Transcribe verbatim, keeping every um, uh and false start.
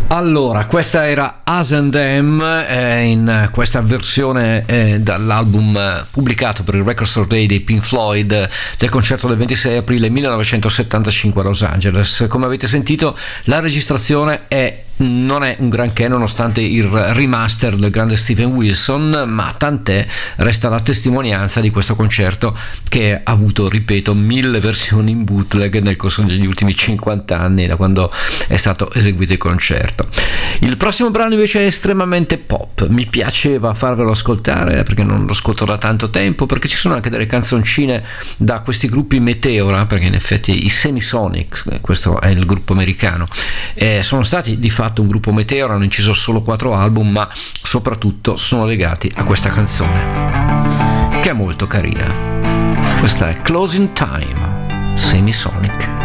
Allora, questa era Us and Them, eh, in questa versione eh, dall'album eh, pubblicato per il Record Store Day dei Pink Floyd, eh, del concerto del ventisei aprile millenovecentosettantacinque a Los Angeles. Come avete sentito, la registrazione è non è un granché nonostante il remaster del grande Steven Wilson, ma tant'è, resta la testimonianza di questo concerto che ha avuto, ripeto, mille versioni in bootleg nel corso degli ultimi cinquanta anni, da quando è stato eseguito il concerto. Il prossimo brano invece è estremamente pop, mi piaceva farvelo ascoltare perché non lo ascolto da tanto tempo, perché ci sono anche delle canzoncine da questi gruppi Meteora, perché in effetti i Semisonics, questo è il gruppo americano, eh, sono stati di fatto un gruppo Meteora, hanno inciso solo quattro album, ma soprattutto sono legati a questa canzone che è molto carina. Questa è Closing Time, Semisonic.